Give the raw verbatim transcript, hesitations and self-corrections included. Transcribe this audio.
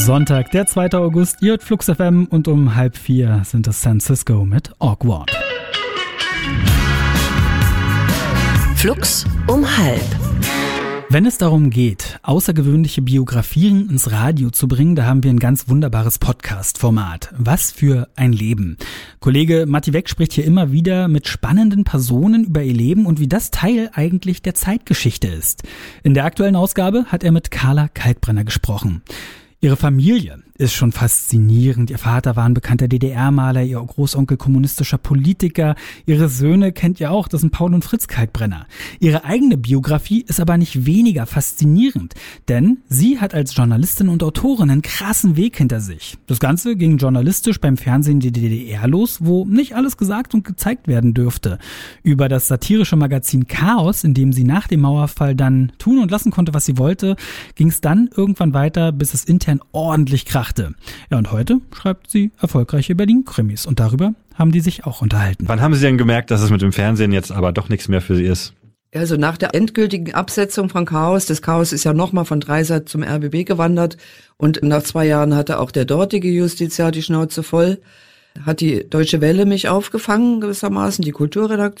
Sonntag, der zweite August, ihr hört Flux F M und um halb vier sind es San Cisco mit Awkward. Flux um halb. Wenn es darum geht, außergewöhnliche Biografien ins Radio zu bringen, da haben wir ein ganz wunderbares Podcast-Format. Was für ein Leben. Kollege Matti Weck spricht hier immer wieder mit spannenden Personen über ihr Leben und wie das Teil eigentlich der Zeitgeschichte ist. In der aktuellen Ausgabe hat er mit Carla Kalkbrenner gesprochen. Ihre Familie ist schon faszinierend. Ihr Vater war ein bekannter D D R-Maler, ihr Großonkel kommunistischer Politiker. Ihre Söhne kennt ihr auch, das sind Paul und Fritz Kalkbrenner. Ihre eigene Biografie ist aber nicht weniger faszinierend, denn sie hat als Journalistin und Autorin einen krassen Weg hinter sich. Das Ganze ging journalistisch beim Fernsehen der D D R los, wo nicht alles gesagt und gezeigt werden dürfte. Über das satirische Magazin Chaos, in dem sie nach dem Mauerfall dann tun und lassen konnte, was sie wollte, ging es dann irgendwann weiter, bis es intern ordentlich krachte. Ja, und heute schreibt sie erfolgreiche Berlin-Krimis und darüber haben die sich auch unterhalten. Wann haben Sie denn gemerkt, dass es mit dem Fernsehen jetzt aber doch nichts mehr für Sie ist? Also nach der endgültigen Absetzung von Chaos, das Chaos ist ja nochmal von Dreisat zum R B B gewandert und nach zwei Jahren hatte auch der dortige Justiziar die Schnauze voll, hat die Deutsche Welle mich aufgefangen gewissermaßen, die Kulturredaktion.